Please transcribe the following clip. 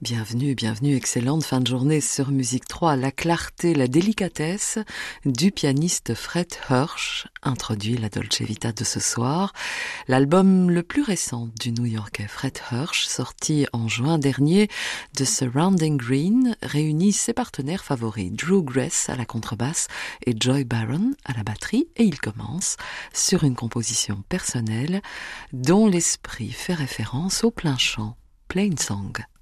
Bienvenue, excellente fin de journée sur Musique 3. La clarté, la délicatesse du pianiste Fred Hersch introduit la Dolce Vita de ce soir. L'album le plus récent du New-Yorkais Fred Hersch, sorti en juin dernier, The Surrounding Green, réunit ses partenaires favoris, Drew Grace à la contrebasse et Joy Barron à la batterie, et il commence sur une composition personnelle dont l'esprit fait référence au plain chant, Plain Song.